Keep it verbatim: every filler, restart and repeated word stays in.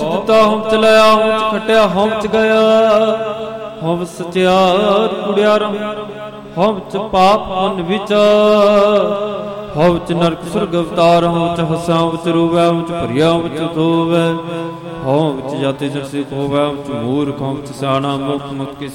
ਚ ਦਿੱਤਾ ਹਉ ਚ ਲਿਆ, ਹਉ ਚ ਖਟਿਆ, ਹਉ ਚ ਗਿਆ। ਹਉ ਸਚਿਆਰ ਕੁੜਿਆਰਮ, ਹਉ ਚ ਪਾਪ ਪੁੰਨ ਵਿਚਾਰ। ਹਉ ਚ ਨਰਕ ਸੁਰਗ ਅਵਤਾਰ, ਹਉ ਚ ਹੱਸਾਂ, ਹਉ ਚ ਰੋਵੈ, ਹਉ ਚ ਭਰਿਆ, ਹਉ ਚ ਧੋਵੈ। ਹਉ ਚ ਜਾਤੀ ਜਰਸੀ ਖੋਵੈ, ਹਉ ਚ ਮੂਰਖ, ਹਉ ਚ ਸਿਆਣਾ, ਮੁਖ ਮੁਖ ਕੇ